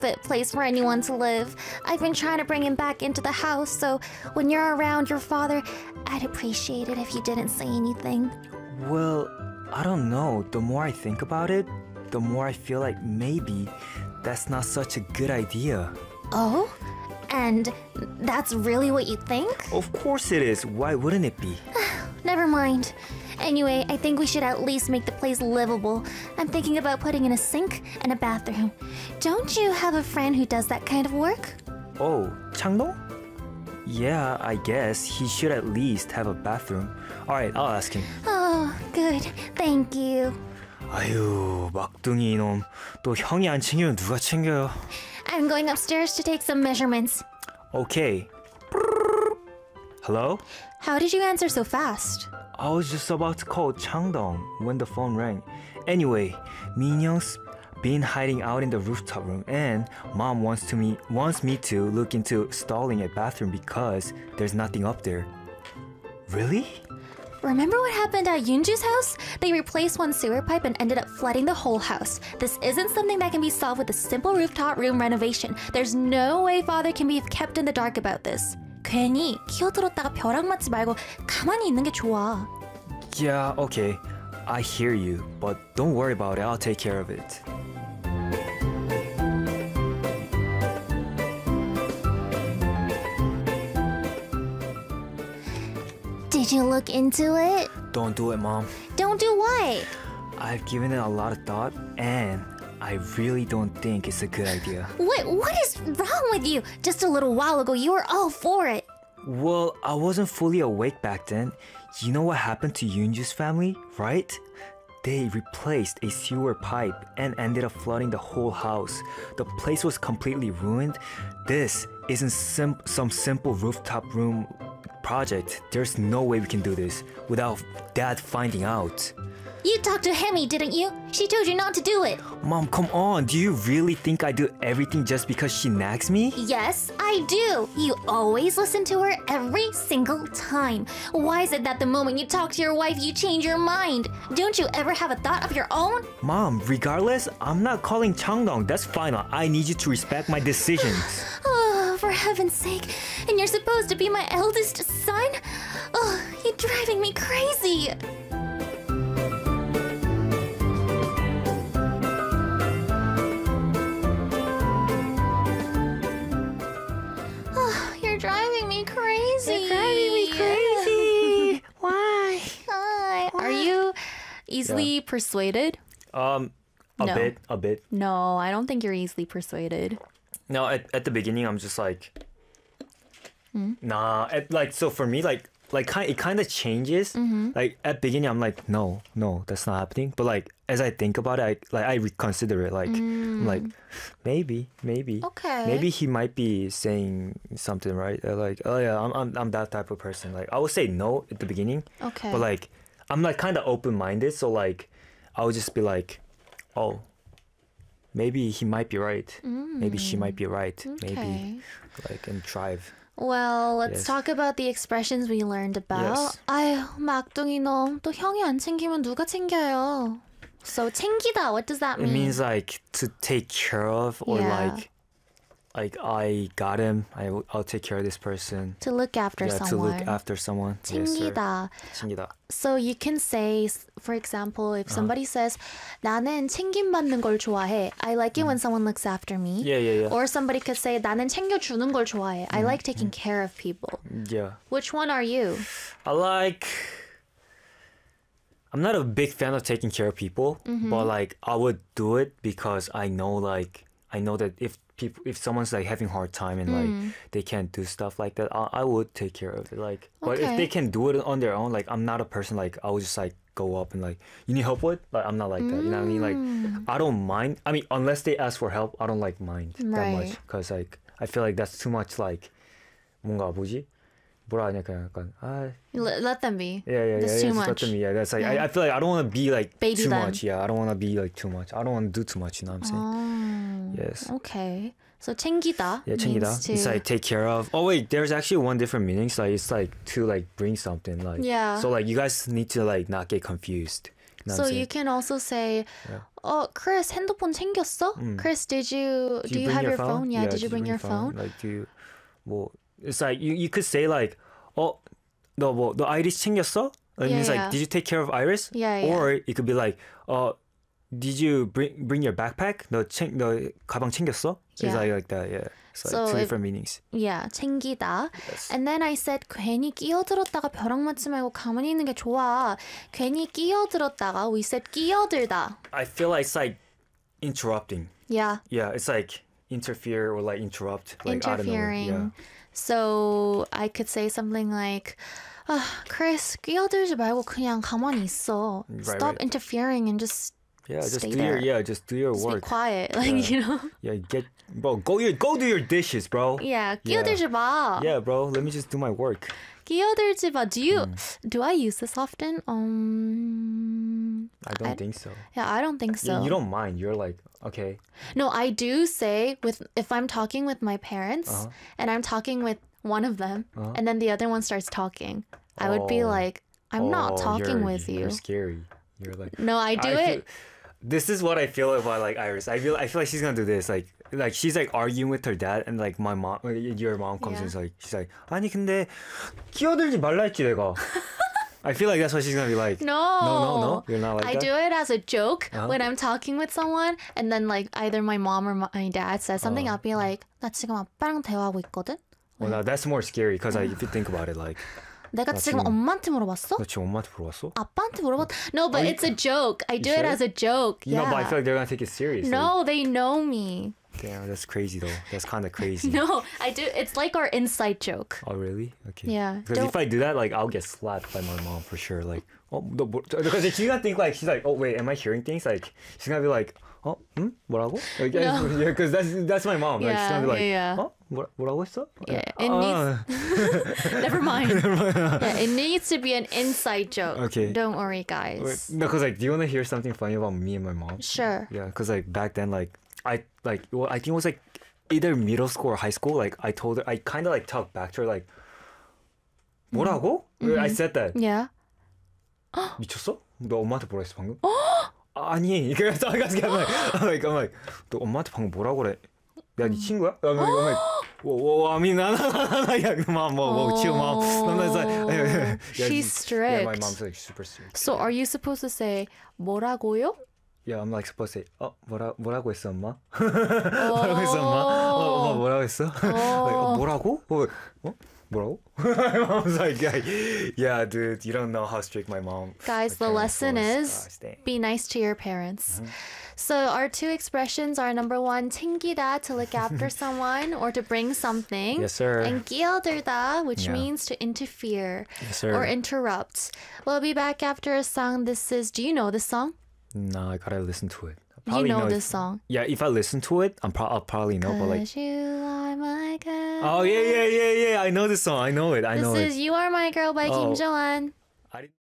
fit place for anyone to live. I've been trying to bring him back into the house, so when you're around your father, I'd appreciate it if you didn't say anything. Well, I don't know. The more I think about it, the more I feel like maybe that's not such a good idea. Oh? And that's really what you think? Of course it is. Why wouldn't it be? Never mind. Anyway, I think we should at least make the place livable. I'm thinking about putting in a sink and a bathroom. Don't you have a friend who does that kind of work? Oh, Changdong? Yeah, I guess he should at least have a bathroom. Alright, I'll ask him. Oh, good. Thank you. 아유, 막둥이 이놈. 또 형이 안 챙기면 누가 챙겨요? I'm going upstairs to take some measurements. Okay. Hello? How did you answer so fast? I was just about to call Changdong when the phone rang. Anyway, Minyoung's been hiding out in the rooftop room and mom wants me to look into installing a bathroom because there's nothing up there. Really? Remember what happened at Yoonju's house? They replaced one sewer pipe and ended up flooding the whole house. This isn't something that can be solved with a simple rooftop room renovation. There's no way father can be kept in the dark about this. 괜히 끼어들었다가 벼락 맞지 말고 가만히 있는 게 좋아. Yeah, okay. I hear you, but don't worry about it. I'll take care of it. Did you look into it? Don't do it, Mom. Don't do what? I've given it a lot of thought, and I really don't think it's a good idea. What is wrong with you? Just a little while ago, you were all for it. Well, I wasn't fully awake back then. You know what happened to Yoonju's family, right? They replaced a sewer pipe and ended up flooding the whole house. The place was completely ruined. This isn't some simple rooftop room project. There's no way we can do this without Dad finding out. You talked to Hemi, didn't you? She told you not to do it. Mom, come on. Do you really think I do everything just because she nags me? Yes, I do. You always listen to her every single time. Why is it that the moment you talk to your wife, you change your mind? Don't you ever have a thought of your own? Mom, regardless, I'm not calling Changdong. That's final. I need you to respect my decisions. Oh, for heaven's sake. And you're supposed to be my eldest son? Oh, you're driving me crazy. Driving me crazy. You're driving me crazy. Why? Hi. Are you easily persuaded? A No. bit. No, I don't think you're easily persuaded. No, at the beginning, I'm just like, nah. So for me, it kind of changes. Like at beginning, I'm like, no, that's not happening. But like as I think about it, I reconsider it. Like I'm like, maybe. Okay. Maybe he might be saying something, right? Like, oh yeah, I'm that type of person. Like I would say no at the beginning. Okay. But like I'm like kind of open minded, so like I would just be like, oh, maybe he might be right. Maybe she might be right. Okay. Maybe like and drive. Well, let's Yes. talk about the expressions we learned about. Yes. 아유, 막둥이 놈. 또 형이 안 챙기면 누가 챙겨요? So, 챙기다, what does that It mean? means like to take care of, or Yeah. like I got him. I'll take care of this person. To look after Yeah, someone. to look after someone. Yes, sir. 챙기다. 챙기다. So you can say, for example, if somebody says, 나는 챙김받는 걸 좋아해. I like it when someone looks after me. Yeah. Or somebody could say, 나는 챙겨주는 걸 좋아해. I like taking care of people. Yeah. Which one are you? I'm not a big fan of taking care of people, but like I would do it because I know that if someone's like having a hard time and like they can't do stuff like that, I would take care of it. Like, but if Okay. they can do it on their own, like I'm not a person like I would just like go up and like, you need help with? Like I'm not like that. You know what I mean? Like I don't mind. I mean, unless they ask for help, I don't like mind that much Right. because like I feel like that's too much. Like 뭔가 뭐지? 뭐라 하냐 그냥 약간 Let them be. yeah. That's too it's much. not to me. Yeah, that's like Yeah. I feel like I don't want to be like Baby too them. much. Yeah, I don't want to be like too much. I don't want to do too much. You know what I'm saying? Yes. Okay. So 챙기다 Yeah, means 챙기다. to... It's like take care of. Oh wait, there's actually one different meaning. So it's like to like bring something. Like Yeah. So like you guys need to like not get confused. You know what So I'm you saying? can also say, Chris, 핸드폰 챙겼어? Chris, do you bring have your phone? phone? Yeah, did you bring your phone? Like, it's like you could say like, 너 Iris 챙겼어? It means Yeah, like, yeah. did you take care of Iris? Yeah, yeah. Or it could be like, did you bring your backpack? 너 가방 챙겼어? It's Yeah. like that, yeah. It's like So two if- different meanings. Yeah, 챙기다. Yes. And then I said 괜히 끼어들었다가 벼락 맞지 말고 가만히 있는 게 좋아. 괜히 끼어들었다가 we said 끼어들다. I feel like it's like interrupting. Yeah, Yeah, it's like interfere or like interrupt. Like out of nowhere. interfering. Yeah. So I could say something like, Chris, 끼어들지 말고 그냥 가만히 있어. Stop right. interfering and just Yeah, just stay do there. just do your Just be work. quiet. Like, Yeah. you know? Yeah, go do your dishes, bro. Yeah, 끼어들지 마. Yeah, bro. Let me just do my work. 끼어들지 마. Do I use this often? I don't think so. Yeah, I don't think so. You don't mind. You're like, okay. No, I do say if I'm talking with my parents and I'm talking with one of them and then the other one starts talking, I would be Oh. like, I'm not talking with you. You're scary. You're like, No, I do it. This is what I feel about like Iris. I feel like she's gonna do this. Like she's like arguing with her dad, and like my mom, your mom comes in. Yeah. She's like, 아니 근데 끼어들지 말라 했지 내가. I feel like that's what she's gonna be like. No. You're not like I that. do it as a joke when I'm talking with someone and then like either my mom or my dad says something, I'll be like, 나 지금 아빠랑 대화하고 있거든? Well, now that's more scary because if you think about it, like, 내가 지금 엄마한테 물어봤어? 너 지금 엄마한테 물어봤어? 아빠한테 물어봤? No, but it's a joke. I do it sure? as a joke. You Yeah. know, but I feel like they're gonna take it seriously. No, they know me. Damn, that's crazy though. That's kind of crazy. No, I do. It's like our inside joke. Oh really? Okay. Yeah, Because if I do that, like I'll get slapped by my mom for sure. Like, because she's gonna think like she's like, oh wait, am I hearing things? Like she's gonna be like, 뭐라고? Like, No. yeah, because that's my mom. Like she's gonna be like, yeah. 뭐라고 했어? Yeah, it needs. Never mind. Yeah, it needs to be an inside joke. Okay. Don't worry, guys. No, because like, do you want to hear something funny about me and my mom? Sure. Yeah, because like back then, like I think it was like either middle school or high school. Like I told her, I kind of like talked back to her, like, 뭐라고? I said that. Yeah. 미쳤어? 너 엄마한테 뭐라 했어 방금? 아니, 그래서 I'm like, 너 엄마한테 방금 뭐라고 그래? 내가 네 친구야? I'm like, I mean, yeah, mom, chill, mom. Sometimes like, She's strict. Yeah, my mom's like super strict. So are you supposed to say 뭐라고요? Yeah, I'm like supposed to say, 뭐라고 했어, 엄마? 뭐라고 했어, 엄마? 엄마 뭐라고 했어? Like, 뭐라고? 뭐라고? My mom's like, yeah, dude, you don't know how strict my mom. Guys, the lesson is be nice to your parents. So our two expressions are number one, 챙기다, to look after someone or to bring something. Yes, sir. And 끼어들다, which Yeah. means to interfere Yes, sir. or interrupt. We'll be back after a song. Do you know this song? No, I gotta listen to it. I'll You probably know it. this song. Yeah, if I listen to it, I'll probably know. But like, 'Cause you are my girl. oh yeah, I know this song. I know it. This is You Are My Girl by Kim Oh. Jo-an. I didn't.